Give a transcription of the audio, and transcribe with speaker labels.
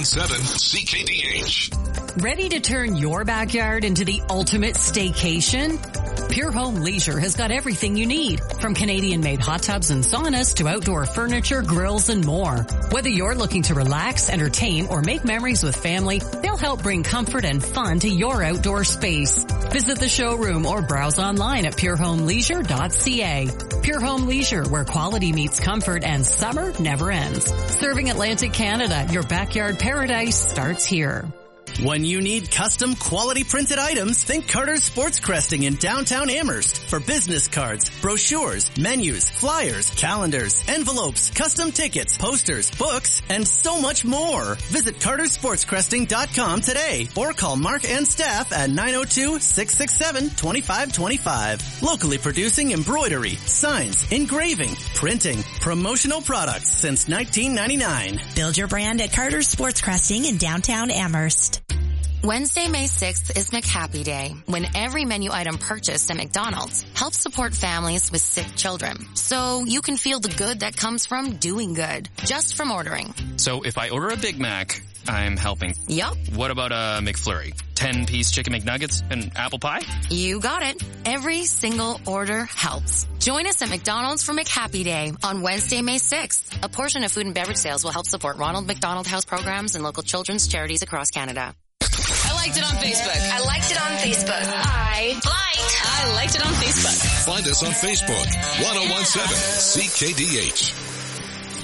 Speaker 1: 1017 CKDH.
Speaker 2: Ready to turn your backyard into the ultimate staycation? Pure Home Leisure has got everything you need, from Canadian-made hot tubs and saunas to outdoor furniture, grills, and more. Whether you're looking to relax, entertain, or make memories with family, they'll help bring comfort and fun to your outdoor space. Visit the showroom or browse online at purehomeleisure.ca. Pure Home Leisure, where quality meets comfort and summer never ends. Serving Atlantic Canada, your backyard paradise starts here.
Speaker 3: When you need custom quality printed items, think Carter's Sports Cresting in downtown Amherst for business cards, brochures, menus, flyers, calendars, envelopes, custom tickets, posters, books, and so much more. Visit cartersportscresting.com today or call Mark and staff at 902-667-2525. Locally producing embroidery, signs, engraving, printing, promotional products since 1999.
Speaker 4: Build your brand at Carter's Sports Cresting in downtown Amherst.
Speaker 5: Wednesday, May 6th is McHappy Day, when every menu item purchased at McDonald's helps support families with sick children. So you can feel the good that comes from doing good, just from ordering.
Speaker 6: So if I order a Big Mac, I'm helping.
Speaker 5: Yup.
Speaker 6: What about a McFlurry? 10-piece chicken McNuggets and apple pie?
Speaker 5: You got it. Every single order helps. Join us at McDonald's for McHappy Day on Wednesday, May 6th. A portion of food and beverage sales will help support Ronald McDonald House programs and local children's charities across Canada.
Speaker 7: I liked it on Facebook.
Speaker 8: I liked it on Facebook.
Speaker 7: I liked it on Facebook.
Speaker 1: Find us on Facebook. 1017 CKDH.